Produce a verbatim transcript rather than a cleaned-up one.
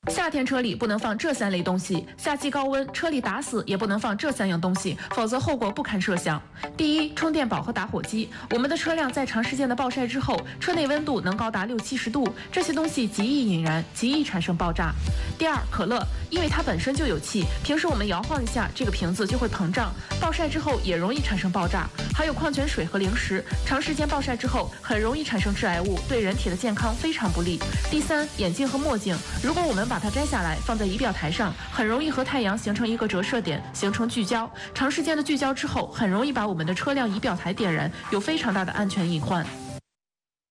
夏天车里不能放这三类东西，夏季高温车里打死也不能放这三样东西，否则后果不堪设想。第一，充电宝和打火机。我们的车辆在长时间的暴晒之后，车内温度能高达六七十度，这些东西极易引燃，极易产生爆炸。第二，可乐，因为它本身就有气，平时我们摇晃一下，这个瓶子就会膨胀，暴晒之后也容易产生爆炸。还有矿泉水和零食，长时间暴晒之后很容易产生致癌物，对人体的健康非常不利。第三，眼镜和墨镜，如果我们把它摘下来放在仪表台上，很容易和太阳形成一个折射点，形成聚焦。长时间的聚焦之后，很容易把我们的车辆仪表台点燃，有非常大的安全隐患。